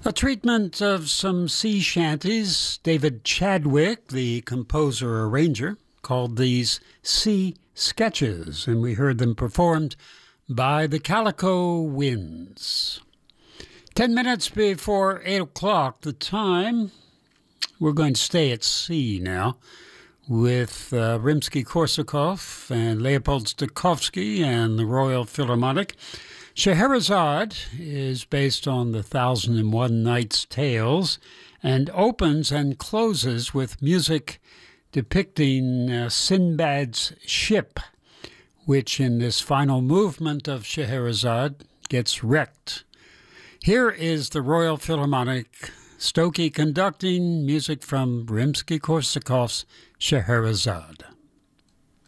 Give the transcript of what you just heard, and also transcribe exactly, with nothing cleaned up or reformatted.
A treatment of some sea shanties. David Chadwick, the composer-arranger, called these Sea Sketches, and we heard them performed by the Calico Winds. Ten minutes before eight o'clock, the time. We're going to stay at sea now with uh, Rimsky-Korsakov and Leopold Stokowski and the Royal Philharmonic. Scheherazade is based on the Thousand and One Nights tales and opens and closes with music depicting uh, Sinbad's ship, which in this final movement of Scheherazade gets wrecked. Here is the Royal Philharmonic, Stokey conducting music from Rimsky-Korsakov's Scheherazade.